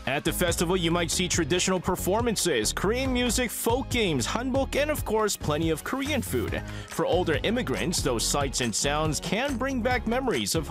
At the festival, you might see traditional performances, Korean music, folk games, hanbok, and of course, plenty of Korean food. For older immigrants, those sights and sounds can bring back memories of